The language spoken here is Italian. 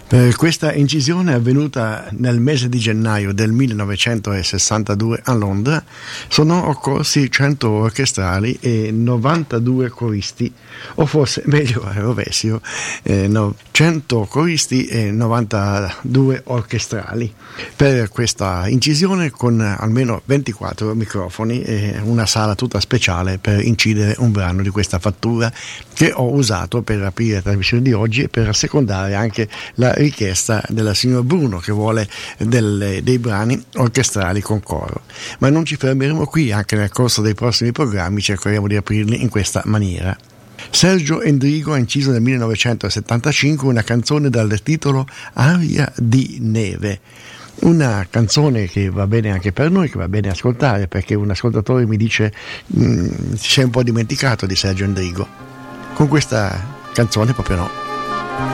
Questa incisione, avvenuta nel mese di gennaio del 1962 a Londra, sono occorsi 100 orchestrali e 92 coristi, o forse meglio a rovescio, 100 coristi e 92 orchestrali per questa incisione, con almeno 24 microfoni e una sala tutta speciale per incidere un brano di questa fattura, che ho usato per aprire la trasmissione di oggi e per assecondare anche la richiesta della signora Bruno, che vuole dei brani orchestrali con coro. Ma non ci fermeremo qui, anche nel corso dei prossimi programmi cercheremo di aprirli in questa maniera. Sergio Endrigo ha inciso nel 1975 una canzone dal titolo Aria di neve, una canzone che va bene anche per noi, che va bene ascoltare, perché un ascoltatore mi dice si è un po' dimenticato di Sergio Endrigo. Con questa canzone proprio no.